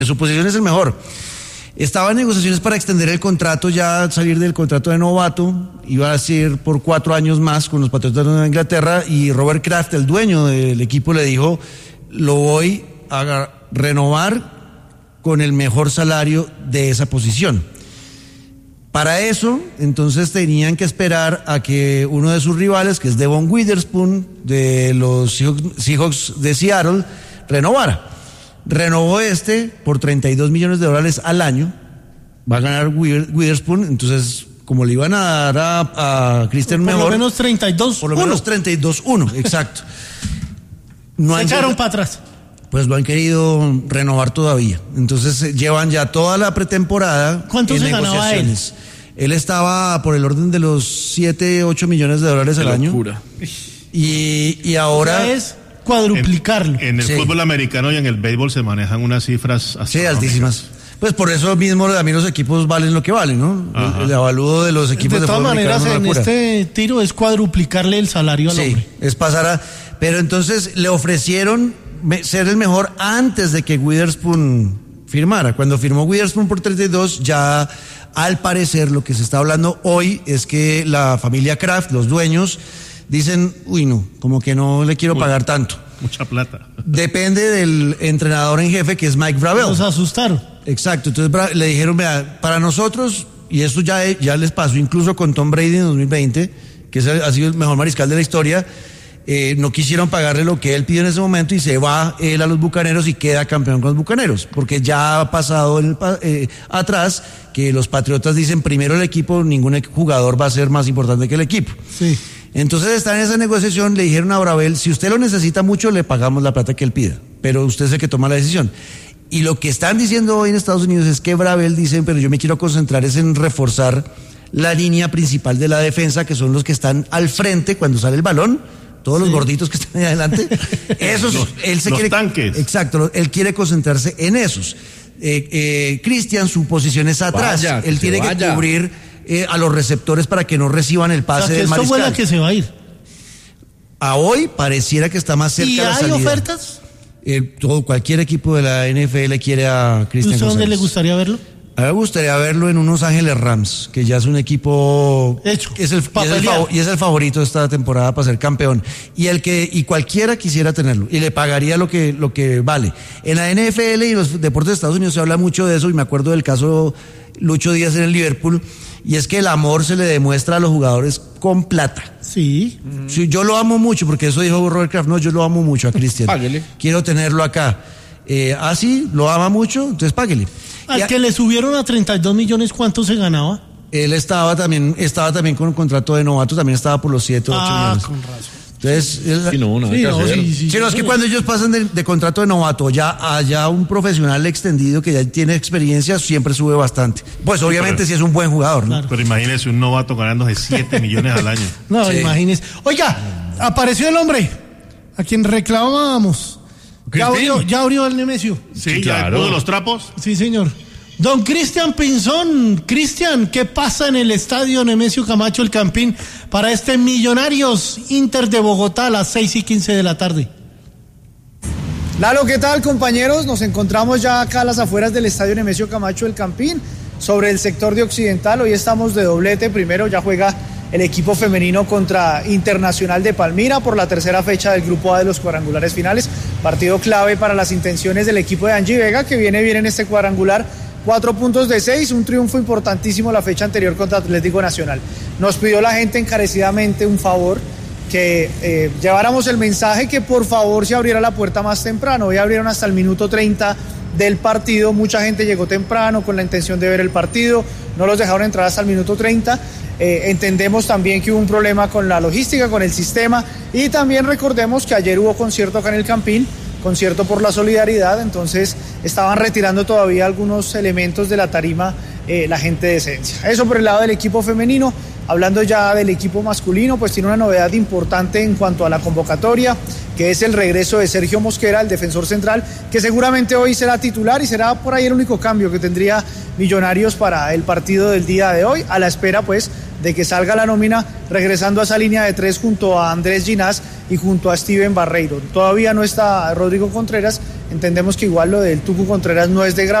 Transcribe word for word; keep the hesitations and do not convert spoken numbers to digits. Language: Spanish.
su posición es el mejor. Estaba en negociaciones para extender el contrato, ya salir del contrato de novato, iba a ser por cuatro años más con los Patriotas de Nueva Inglaterra, y Robert Kraft, el dueño del equipo, le dijo, lo voy a renovar con el mejor salario de esa posición. Para eso, entonces tenían que esperar a que uno de sus rivales, que es Devon Witherspoon, de los Seahawks de Seattle, renovara. Renovó este por treinta y dos millones de dólares al año. Va a ganar Witherspoon, entonces, como le iban a dar a, a Christian mejor. Por lo menos treinta y dos Por lo menos treinta y dos uno, exacto. No Se echaron para atrás. Pues lo han querido renovar todavía. Entonces llevan ya toda la pretemporada. ¿Cuánto se ganaba él? Él estaba por el orden de los siete, ocho millones de dólares al año. Y, y ahora... O sea, es cuadruplicarlo. En, en el sí. fútbol americano y en el béisbol se manejan unas cifras sí, altísimas. Pues por eso mismo a mí los equipos valen lo que valen, ¿no? El, el avalúo de los equipos de, de todas maneras, en locura. Este tiro es cuadruplicarle el salario al sí, hombre. Es pasar a... Pero entonces le ofrecieron ser el mejor antes de que Witherspoon firmara. Cuando firmó Witherspoon por treinta y dos, ya al parecer lo que se está hablando hoy es que la familia Kraft, los dueños, dicen, uy no, como que no le quiero uy, pagar tanto. Mucha plata. Depende del entrenador en jefe, que es Mike Vrabel. Los asustaron. Exacto, entonces le dijeron, vea, para nosotros, y esto ya, ya les pasó incluso con Tom Brady en dos mil veinte, que es el, ha sido el mejor mariscal de la historia, eh, no quisieron pagarle lo que él pidió en ese momento y se va él a los Bucaneros y queda campeón con los Bucaneros, porque ya ha pasado en el, eh, atrás que los Patriotas dicen primero el equipo, ningún jugador va a ser más importante que el equipo. Sí. Entonces están en esa negociación, le dijeron a Vrabel, si usted lo necesita mucho, le pagamos la plata que él pida, pero usted es el que toma la decisión. Y lo que están diciendo hoy en Estados Unidos es que Vrabel dice, pero yo me quiero concentrar es en reforzar la línea principal de la defensa, que son los que están al frente cuando sale el balón, todos sí. los gorditos que están ahí adelante, esos, los, él se los quiere, tanques. Exacto, él quiere concentrarse en esos. Eh, eh, Christian, su posición es atrás, vaya, él tiene vaya. que cubrir eh, a los receptores para que no reciban el pase o sea, que del mariscal. Esto fue la que se va a ir. A hoy pareciera que está más cerca ¿Y de la hay salida. ofertas? Eh, todo, cualquier equipo de la N F L quiere a Christian ¿Usted dónde González. le gustaría verlo? A mí me gustaría verlo en unos Ángeles Rams, que ya es un equipo hecho, que es el, y, es el fav- y es el favorito de esta temporada para ser campeón, y el que y cualquiera quisiera tenerlo y le pagaría lo que lo que vale. En la N F L y los deportes de Estados Unidos se habla mucho de eso, y me acuerdo del caso Lucho Díaz en el Liverpool, y es que el amor se le demuestra a los jugadores con plata. Sí. Sí, yo lo amo mucho, porque eso dijo Robert Kraft, no, yo lo amo mucho a Christian. Páguele. Quiero tenerlo acá. Eh, ah, sí, lo ama mucho, entonces páguele. Al a, que le subieron a treinta y dos millones, ¿cuánto se ganaba? Él estaba también, estaba también con un contrato de novato, también estaba por los siete o ocho ah, millones. con razón. Entonces, él, sí, no, no, sí, no, sí, sí, sí, sí, no, es que cuando ellos pasan de, de contrato de novato ya allá un profesional extendido que ya tiene experiencia, siempre sube bastante. Pues obviamente si sí es un buen jugador, ¿no? Claro. Pero imagínese un novato ganándose siete millones al año. No, sí. imagínese. Oiga, apareció el hombre a quien reclamábamos. Ya abrió, ya abrió el Nemesio. Sí, sí, ya claro. puso los trapos. Sí, señor. Don Cristian Pinzón. Cristian, ¿qué pasa en el estadio Nemesio Camacho El Campín para este Millonarios Inter de Bogotá a las seis y quince de la tarde? Lalo, ¿qué tal, compañeros? Nos encontramos ya acá a las afueras del estadio Nemesio Camacho El Campín, sobre el sector de Occidental. Hoy estamos de doblete. Primero ya juega el equipo femenino contra Internacional de Palmira por la tercera fecha del Grupo A de los cuadrangulares finales. Partido clave para las intenciones del equipo de Angie Vega, que viene bien en este cuadrangular. Cuatro puntos de seis, un triunfo importantísimo la fecha anterior contra Atlético Nacional. Nos pidió la gente encarecidamente un favor, que eh, lleváramos el mensaje que por favor se abriera la puerta más temprano. Hoy abrieron hasta el minuto treinta del partido, mucha gente llegó temprano con la intención de ver el partido, no los dejaron entrar hasta el minuto treinta. Eh, entendemos también que hubo un problema con la logística, con el sistema, y también recordemos que ayer hubo concierto acá en el Campín, concierto por la solidaridad, entonces estaban retirando todavía algunos elementos de la tarima eh, la gente de Esencia. Eso por el lado del equipo femenino. Hablando ya del equipo masculino, pues tiene una novedad importante en cuanto a la convocatoria, que es el regreso de Sergio Mosquera, el defensor central, que seguramente hoy será titular y será por ahí el único cambio que tendría Millonarios para el partido del día de hoy, a la espera pues de que salga la nómina, regresando a esa línea de tres junto a Andrés Ginás y junto a Steven Barreiro. Todavía no está Rodrigo Contreras, Entendemos que igual lo del Tucu Contreras no es de grave